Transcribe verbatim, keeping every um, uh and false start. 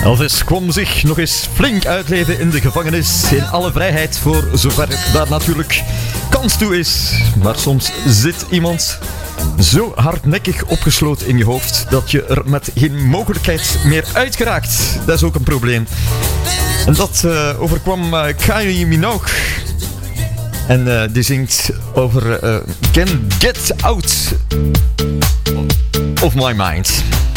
Elvis kwam zich nog eens flink uitleven in de gevangenis, in alle vrijheid, voor zover daar natuurlijk kans toe is. Maar soms zit iemand zo hardnekkig opgesloten in je hoofd dat je er met geen mogelijkheid meer uit geraakt. Dat is ook een probleem. En dat uh, overkwam uh, Kylie Minogue. En uh, die zingt over uh, Can Get Out of My Mind.